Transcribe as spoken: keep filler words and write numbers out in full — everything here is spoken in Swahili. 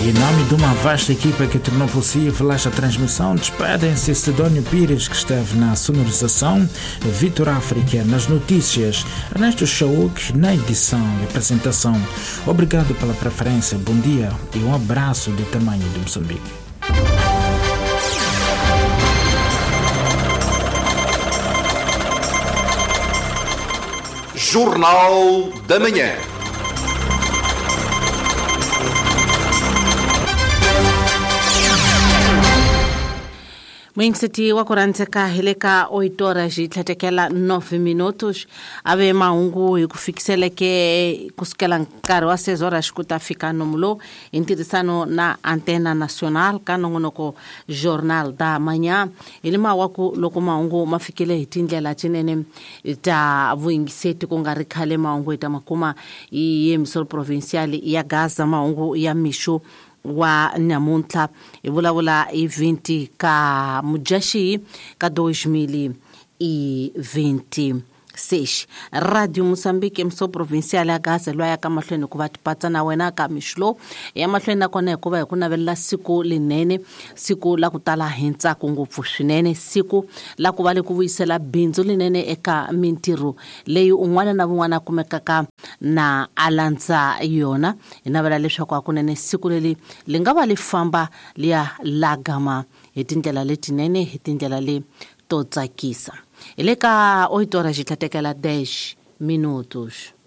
Em nome de uma vasta equipa que tornou possível esta transmissão, despedem-se Sidónio Pires, que esteve na sonorização, Vitor África nas notícias, Ernesto Chauk na edição e apresentação. Obrigado pela preferência, bom dia e um abraço do tamanho de Moçambique. Jornal da Manhã. Mwinseti wa kuranteka hileka oito horas itlatekela nove minutos ave maungu ikufikiseleke kusikela nkari wa seis horas kutafika nomulo intirisano na Antena Nacional kanongonoko Jornal da Manhã ilima waku loko maungu mafikile hitindlela chinene ta vuingiseti kungarikhale maungu ita makuma iye emisolo provincial ya Gaza maungu ya misho wa namuntlha ivulavula i vinte ka Mudyaxihi ka dois mil e vinte e seis. Radio Moçambique emso provincial ya Gaza lwa ya ka mahlweni ku va tipatsa na wena ka mixlo ya mahlweni na kona hikuva hi ku navelela siku linene, siku la ku tala hentsako ngopfu swinene, siku la ku va le ku vuyisela bindzu linene eka mintirho leyi un'wana na vun'wana kumekaka na alandza yona. Hi navela leswaku hakunene siku leli li nga va li famba liya lagama hi tindlela letinene, hi tindlela le to tsakisa. Ele ka oito horas itlatekela dez minutos.